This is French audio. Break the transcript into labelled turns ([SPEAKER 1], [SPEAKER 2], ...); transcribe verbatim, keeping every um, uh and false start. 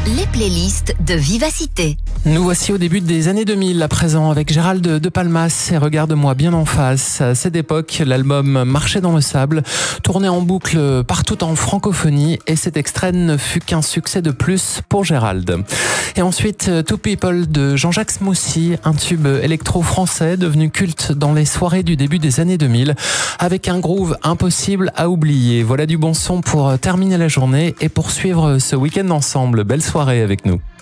[SPEAKER 1] les playlists de Vivacité.
[SPEAKER 2] Nous voici au début des années deux mille à présent avec Gérald de Palmas et Regarde-moi bien en face. À cette époque, l'album Marcher dans le sable tournait en boucle partout en francophonie et cet extrait ne fut qu'un succès de plus pour Gérald. Et ensuite, Two People de Jean-Jacques Smoussi, un tube électro-français devenu culte dans les soirées du début des années deux mille avec un groove impossible à oublier. Voilà du bon son pour terminer la journée et poursuivre ce week-end ensemble. Belle soirée avec nous.